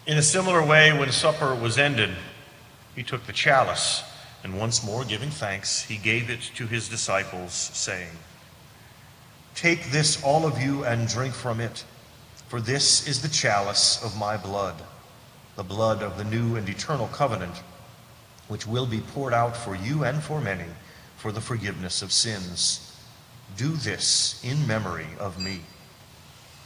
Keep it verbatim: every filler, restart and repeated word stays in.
In a similar way, when supper was ended, he took the chalice, and once more giving thanks, he gave it to his disciples, saying, "Take this, all of you, and drink from it, for this is the chalice of my blood, the blood of the new and eternal covenant, which will be poured out for you and for many for the forgiveness of sins. Do this in memory of me."